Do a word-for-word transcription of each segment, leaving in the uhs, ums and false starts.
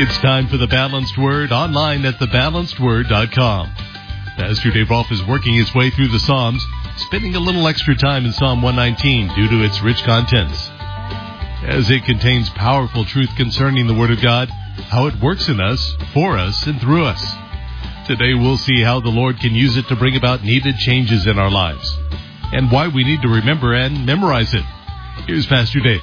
It's time for The Balanced Word, online at the balanced word dot com. Pastor Dave Rolfe is working his way through the Psalms, spending a little extra time in Psalm one nineteen due to its rich contents, as it contains powerful truth concerning the Word of God, how it works in us, for us, and through us. Today we'll see how the Lord can use it to bring about needed changes in our lives, and why we need to remember and memorize it. Here's Pastor Dave.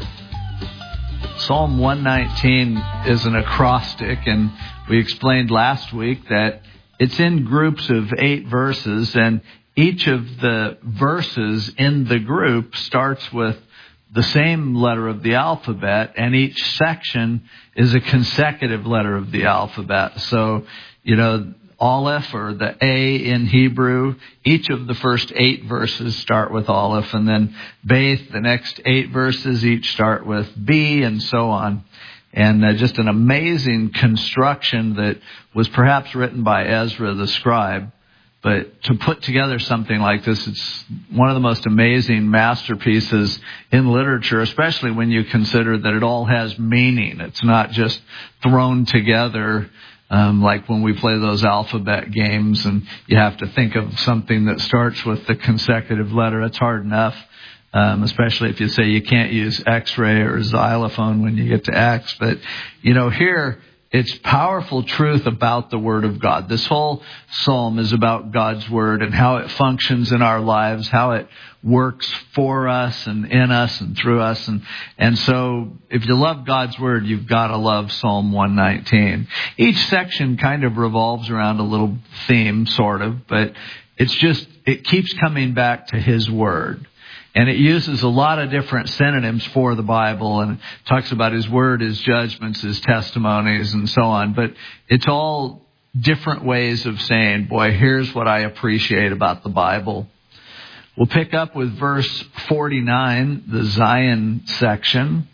Psalm one nineteen is an acrostic, and we explained last week that it's in groups of eight verses, and each of the verses in the group starts with the same letter of the alphabet, and each section is a consecutive letter of the alphabet. So, you know, Aleph, or the A in Hebrew, each of the first eight verses start with Aleph, and then Beth, the next eight verses each start with B, and so on. And uh, just an amazing construction that was perhaps written by Ezra the scribe. But to put together something like this, it's one of the most amazing masterpieces in literature, especially when you consider that it all has meaning. It's not just thrown together um, like when we play those alphabet games and you have to think of something that starts with the consecutive letter. It's hard enough, um, especially if you say you can't use X-ray or xylophone when you get to X. But, you know, here, it's powerful truth about the Word of God. This whole psalm is about God's Word and how it functions in our lives, how it works for us and in us and through us. And, and so if you love God's Word, you've got to love Psalm one nineteen. Each section kind of revolves around a little theme, sort of, but it's just, it keeps coming back to His Word. And it uses a lot of different synonyms for the Bible, and it talks about His Word, His judgments, His testimonies, and so on. But it's all different ways of saying, boy, here's what I appreciate about the Bible. We'll pick up with verse forty-nine, the Zion section.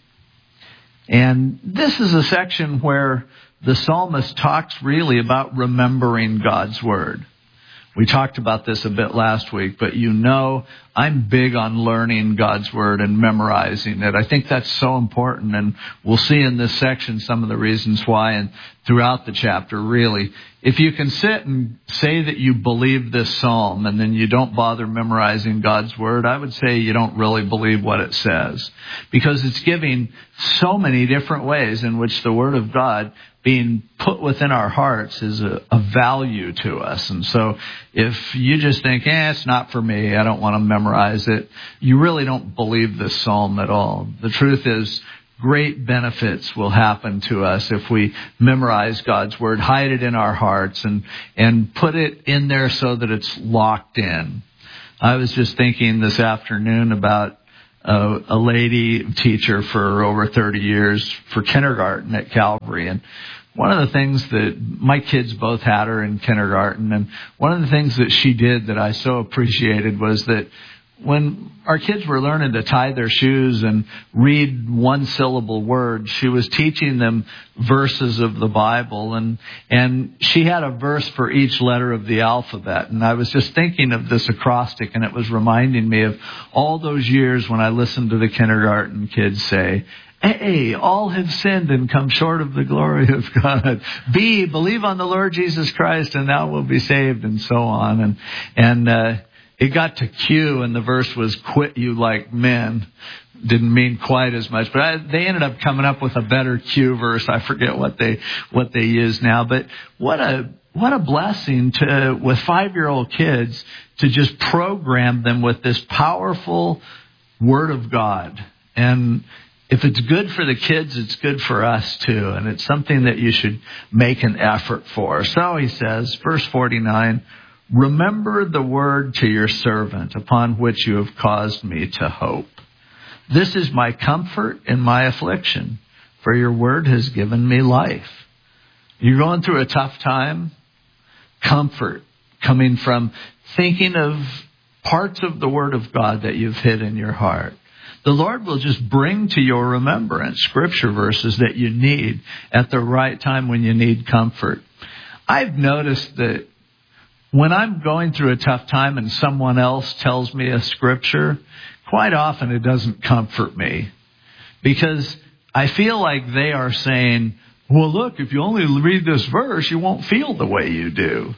And this is a section where the psalmist talks really about remembering God's Word. We talked about this a bit last week, but you know I'm big on learning God's Word and memorizing it. I think that's so important, and we'll see in this section some of the reasons why, and throughout the chapter, really. If you can sit and say that you believe this psalm and then you don't bother memorizing God's Word, I would say you don't really believe what it says, because it's giving so many different ways in which the Word of God being put within our hearts is a, a value to us. And so if you just think, eh, it's not for me, I don't want to memorize it, you really don't believe this psalm at all. The truth is, great benefits will happen to us if we memorize God's Word, hide it in our hearts, and, and put it in there so that it's locked in. I was just thinking this afternoon about a, a lady teacher for over thirty years for kindergarten at Calvary. And one of the things that my kids both had her in kindergarten, and one of the things that she did that I so appreciated was that when our kids were learning to tie their shoes and read one-syllable words, she was teaching them verses of the Bible, and and she had a verse for each letter of the alphabet. And I was just thinking of this acrostic, and it was reminding me of all those years when I listened to the kindergarten kids say, A, all have sinned and come short of the glory of God. B, believe on the Lord Jesus Christ and thou will be saved, and so on. And and uh It got to Q, and the verse was, quit you like men. Didn't mean quite as much, but I, they ended up coming up with a better Q verse. I forget what they what they use now. But what a what a blessing to with five-year-old kids to just program them with this powerful Word of God. And if it's good for the kids, it's good for us too. And it's something that you should make an effort for. So he says, verse forty-nine, remember the word to your servant upon which you have caused me to hope. This is my comfort in my affliction, for your word has given me life. You're going through a tough time? Comfort coming from thinking of parts of the Word of God that you've hid in your heart. The Lord will just bring to your remembrance scripture verses that you need at the right time when you need comfort. I've noticed that when I'm going through a tough time and someone else tells me a scripture, quite often it doesn't comfort me, because I feel like they are saying, well, look, if you only read this verse, you won't feel the way you do.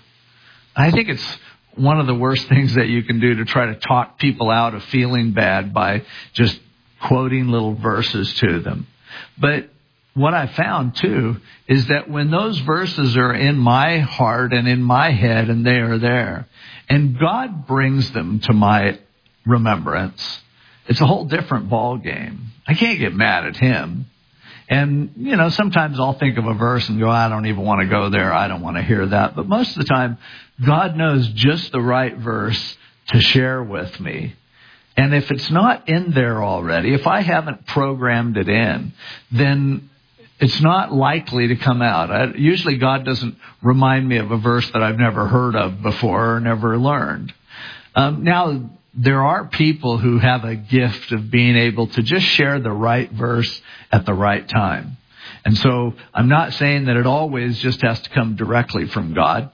I think it's one of the worst things that you can do to try to talk people out of feeling bad by just quoting little verses to them. But what I found, too, is that when those verses are in my heart and in my head and they are there, and God brings them to my remembrance, it's a whole different ball game. I can't get mad at him. And, you know, sometimes I'll think of a verse and go, I don't even want to go there. I don't want to hear that. But most of the time, God knows just the right verse to share with me. And if it's not in there already, if I haven't programmed it in, then it's not likely to come out. I, usually God doesn't remind me of a verse that I've never heard of before or never learned. Um, now, there are people who have a gift of being able to just share the right verse at the right time. And so I'm not saying that it always just has to come directly from God.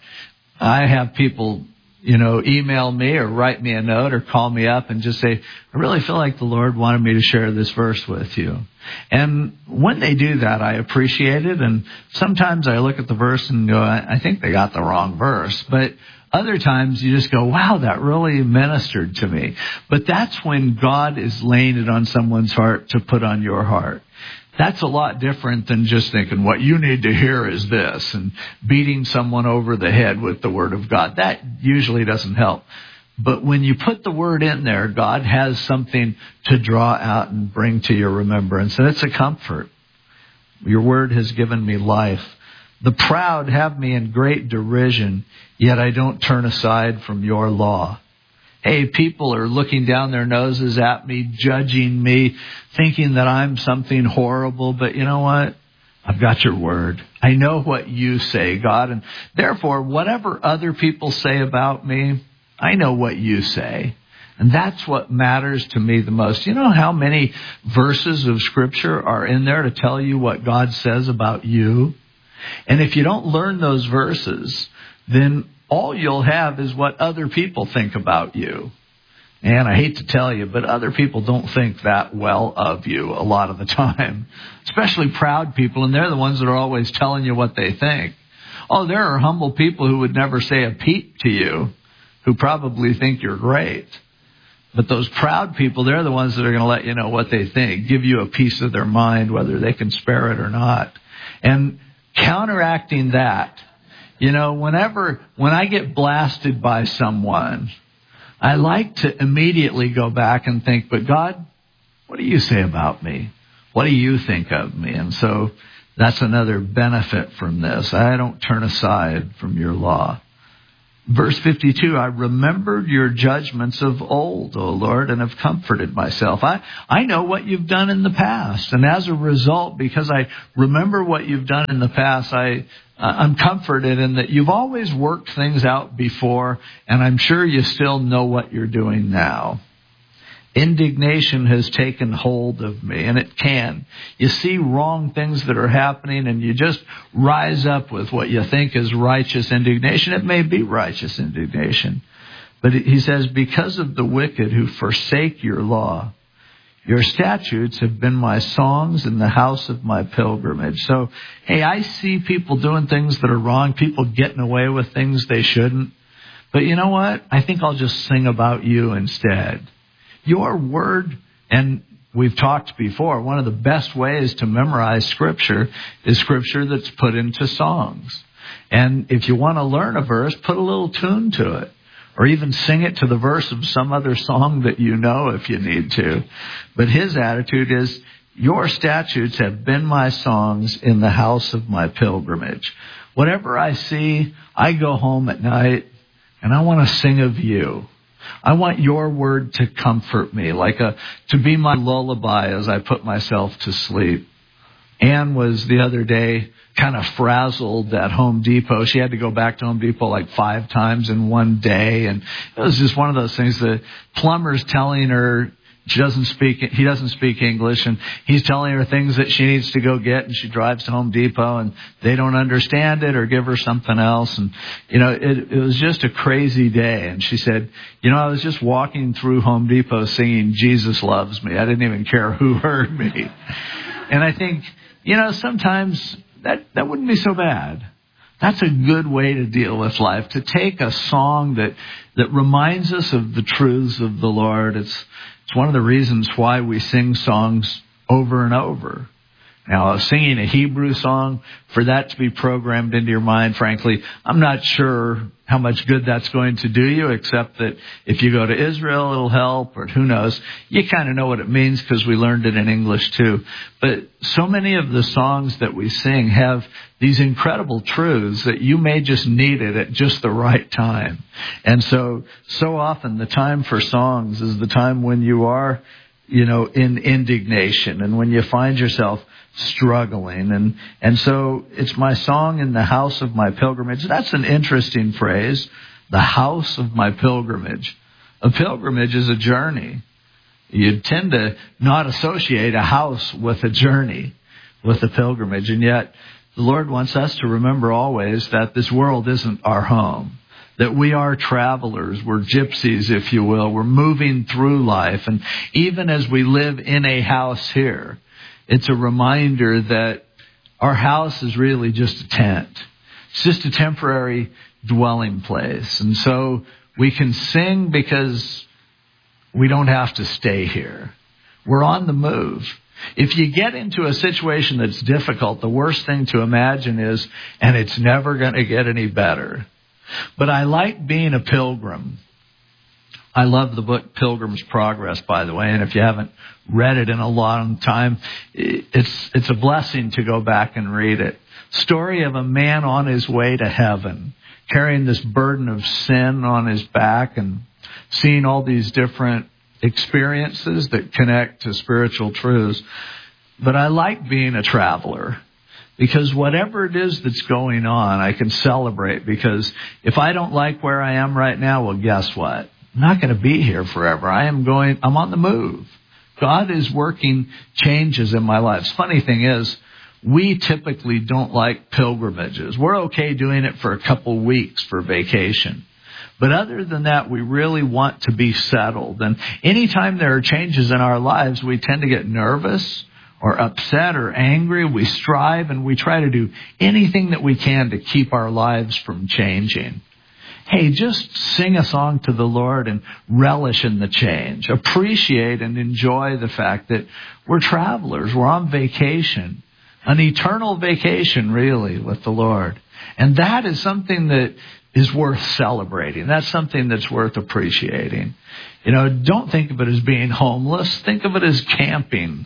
I have people, you know, email me or write me a note or call me up and just say, I really feel like the Lord wanted me to share this verse with you. And when they do that, I appreciate it. And sometimes I look at the verse and go, I think they got the wrong verse. But other times you just go, wow, that really ministered to me. But that's when God is laying it on someone's heart to put on your heart. That's a lot different than just thinking what you need to hear is this and beating someone over the head with the Word of God. That usually doesn't help. But when you put the Word in there, God has something to draw out and bring to your remembrance. And it's a comfort. Your Word has given me life. The proud have me in great derision, yet I don't turn aside from your law. Hey, people are looking down their noses at me, judging me, thinking that I'm something horrible. But you know what? I've got your word. I know what you say, God. And therefore, whatever other people say about me, I know what you say. And that's what matters to me the most. You know how many verses of Scripture are in there to tell you what God says about you? And if you don't learn those verses, then all you'll have is what other people think about you. And I hate to tell you, but other people don't think that well of you a lot of the time, especially proud people. And they're the ones that are always telling you what they think. Oh, there are humble people who would never say a peep to you, who probably think you're great. But those proud people, they're the ones that are going to let you know what they think, give you a piece of their mind, whether they can spare it or not. And counteracting that, you know, whenever, when I get blasted by someone, I like to immediately go back and think, but God, what do you say about me? What do you think of me? And so that's another benefit from this. I don't turn aside from your law. Verse fifty-two, I remembered your judgments of old, O Lord, and have comforted myself. I, I know what you've done in the past. And as a result, because I remember what you've done in the past, I, I'm comforted in that you've always worked things out before, and I'm sure you still know what you're doing now. Indignation has taken hold of me, and it can. You see wrong things that are happening, and you just rise up with what you think is righteous indignation. It may be righteous indignation. But he says, because of the wicked who forsake your law, your statutes have been my songs in the house of my pilgrimage. So, hey, I see people doing things that are wrong, people getting away with things they shouldn't. But you know what? I think I'll just sing about you instead. Your word, and we've talked before, one of the best ways to memorize Scripture is Scripture that's put into songs. And if you want to learn a verse, put a little tune to it. Or even sing it to the verse of some other song that you know if you need to. But his attitude is, your statutes have been my songs in the house of my pilgrimage. Whatever I see, I go home at night and I want to sing of you. I want your word to comfort me, like a to be my lullaby as I put myself to sleep. Anne was the other day kind of frazzled at Home Depot. She had to go back to Home Depot like five times in one day. And it was just one of those things. The plumber's telling her she doesn't speak, he doesn't speak English, and he's telling her things that she needs to go get, and she drives to Home Depot and they don't understand it or give her something else. And, you know, it, it was just a crazy day. And she said, you know, I was just walking through Home Depot singing Jesus Loves Me. I didn't even care who heard me. And I think, you know, sometimes that, that wouldn't be so bad. That's a good way to deal with life, to take a song that, that reminds us of the truths of the Lord. It's, it's one of the reasons why we sing songs over and over. Now, singing a Hebrew song, for that to be programmed into your mind, frankly, I'm not sure how much good that's going to do you, except that if you go to Israel, it'll help, or who knows. You kind of know what it means because we learned it in English too. But so many of the songs that we sing have these incredible truths that you may just need it at just the right time. And so, so often the time for songs is the time when you are, you know, in indignation and when you find yourself struggling. And, and so it's my song in the house of my pilgrimage. That's an interesting phrase, the house of my pilgrimage. A pilgrimage is a journey. You tend to not associate a house with a journey, with a pilgrimage. And yet the Lord wants us to remember always that this world isn't our home, that we are travelers. We're gypsies, if you will. We're moving through life. And even as we live in a house here, it's a reminder that our house is really just a tent. It's just a temporary dwelling place. And so we can sing because we don't have to stay here. We're on the move. If you get into a situation that's difficult, the worst thing to imagine is, and it's never going to get any better. But I like being a pilgrim. I love the book Pilgrim's Progress, by the way, and if you haven't read it in a long time, it's it's a blessing to go back and read it. Story of a man on his way to heaven, carrying this burden of sin on his back and seeing all these different experiences that connect to spiritual truths. But I like being a traveler, because whatever it is that's going on, I can celebrate. Because if I don't like where I am right now, well, guess what? I'm not going to be here forever. I am going, I'm on the move. God is working changes in my life. The funny thing is, we typically don't like pilgrimages. We're okay doing it for a couple weeks for vacation. But other than that, we really want to be settled. And anytime there are changes in our lives, we tend to get nervous or upset or angry. We strive and we try to do anything that we can to keep our lives from changing. Hey, just sing a song to the Lord and relish in the change. Appreciate and enjoy the fact that we're travelers. We're on vacation. An eternal vacation, really, with the Lord. And that is something that is worth celebrating. That's something that's worth appreciating. You know, don't think of it as being homeless. Think of it as camping.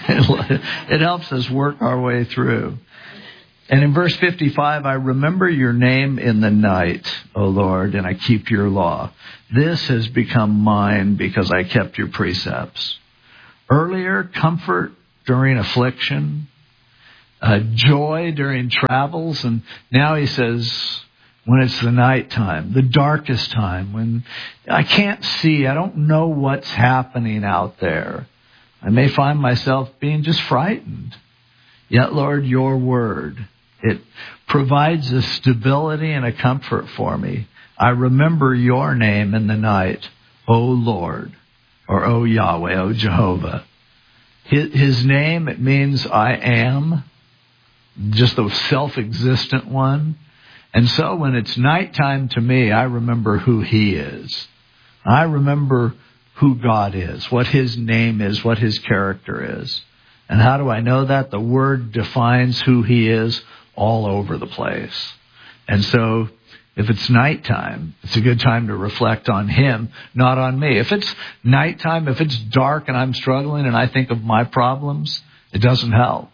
It helps us work our way through. And in verse fifty-five, I remember your name in the night, O Lord, and I keep your law. This has become mine because I kept your precepts. Earlier, comfort during affliction, uh, joy during travels, and now he says, when it's the nighttime, the darkest time, when I can't see, I don't know what's happening out there. I may find myself being just frightened. Yet, Lord, your word, it provides a stability and a comfort for me. I remember your name in the night, O Lord, or O Yahweh, O Jehovah. His, his name, it means I am, just the self-existent one. And so when it's nighttime to me, I remember who he is. I remember who God is, what his name is, what his character is. And how do I know that? The word defines who he is all over the place. And so if it's nighttime, it's a good time to reflect on him, not on me. If it's nighttime, if it's dark and I'm struggling and I think of my problems, it doesn't help.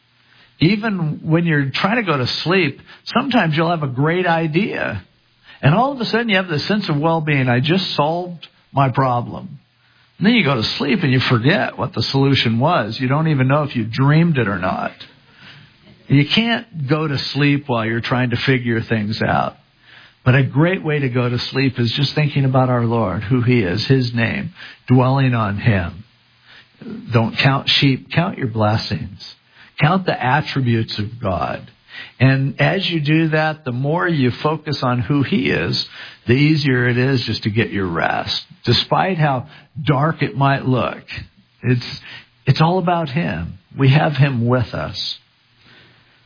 Even when you're trying to go to sleep, sometimes you'll have a great idea. And all of a sudden you have this sense of well-being. I just solved my problem. And then you go to sleep and you forget what the solution was. You don't even know if you dreamed it or not. You can't go to sleep while you're trying to figure things out. But a great way to go to sleep is just thinking about our Lord, who he is, his name, dwelling on him. Don't count sheep, count your blessings. Count the attributes of God. And as you do that, the more you focus on who he is, the easier it is just to get your rest. Despite how dark it might look, it's, it's all about him. We have him with us.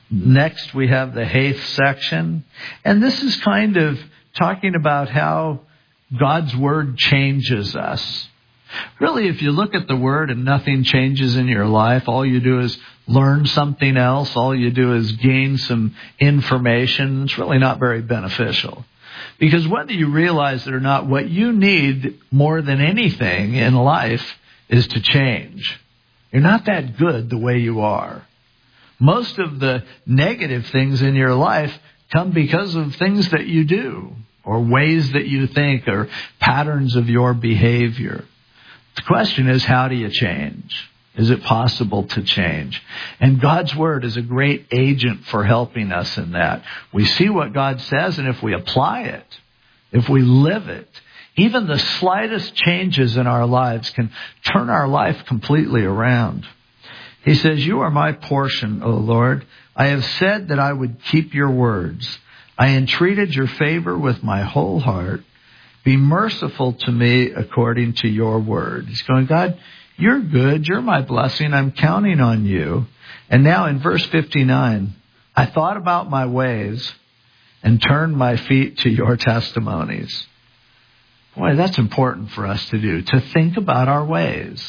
Next, we have the eighth section. And this is kind of talking about how God's Word changes us. Really, if you look at the Word and nothing changes in your life, all you do is learn something else, all you do is gain some information, it's really not very beneficial. Because whether you realize it or not, what you need more than anything in life is to change. You're not that good the way you are. Most of the negative things in your life come because of things that you do, or ways that you think, or patterns of your behavior. The question is, how do you change? Is it possible to change? And God's Word is a great agent for helping us in that. We see what God says, and if we apply it, if we live it, even the slightest changes in our lives can turn our life completely around. He says, "You are my portion, O Lord. I have said that I would keep your words. I entreated your favor with my whole heart. Be merciful to me according to your word." He's going, God, you're good. You're my blessing. I'm counting on you. And now in verse fifty-nine, I thought about my ways and turned my feet to your testimonies. Boy, that's important for us to do, to think about our ways.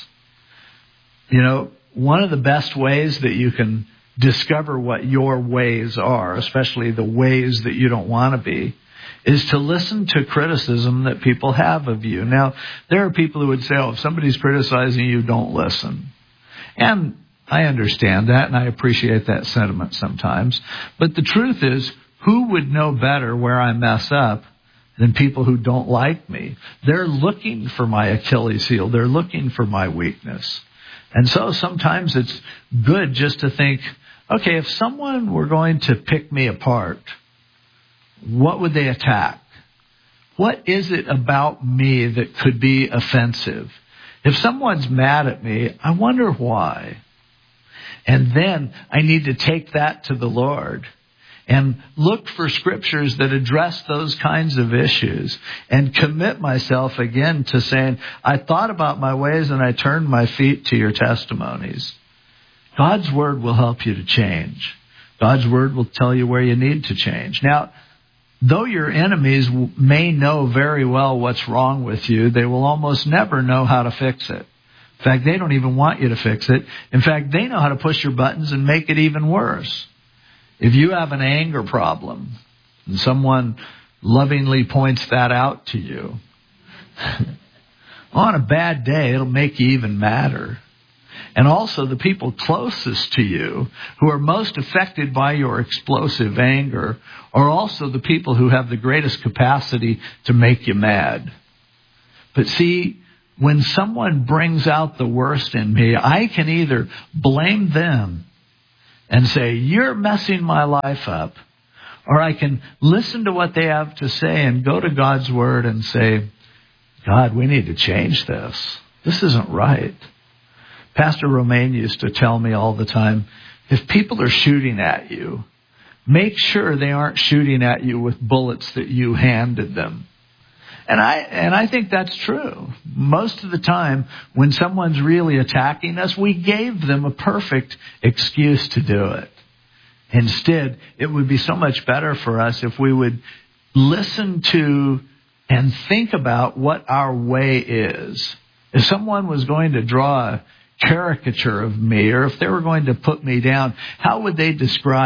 You know, one of the best ways that you can discover what your ways are, especially the ways that you don't want to be, is to listen to criticism that people have of you. Now, there are people who would say, oh, if somebody's criticizing you, don't listen. And I understand that, and I appreciate that sentiment sometimes. But the truth is, who would know better where I mess up than people who don't like me? They're looking for my Achilles heel. They're looking for my weakness. And so sometimes it's good just to think, okay, if someone were going to pick me apart, what would they attack? What is it about me that could be offensive? If someone's mad at me, I wonder why. And then I need to take that to the Lord and look for scriptures that address those kinds of issues and commit myself again to saying, I thought about my ways and I turned my feet to your testimonies. God's Word will help you to change. God's Word will tell you where you need to change. Now, though your enemies may know very well what's wrong with you, they will almost never know how to fix it. In fact, they don't even want you to fix it. In fact, they know how to push your buttons and make it even worse. If you have an anger problem and someone lovingly points that out to you, on a bad day, it'll make you even madder. And also the people closest to you who are most affected by your explosive anger are also the people who have the greatest capacity to make you mad. But see, when someone brings out the worst in me, I can either blame them and say, you're messing my life up, or I can listen to what they have to say and go to God's Word and say, God, we need to change this. This isn't right. Pastor Romaine used to tell me all the time, if people are shooting at you, make sure they aren't shooting at you with bullets that you handed them. And I and I think that's true. Most of the time, when someone's really attacking us, we gave them a perfect excuse to do it. Instead, it would be so much better for us if we would listen to and think about what our way is. If someone was going to draw a caricature of me, or if they were going to put me down, how would they describe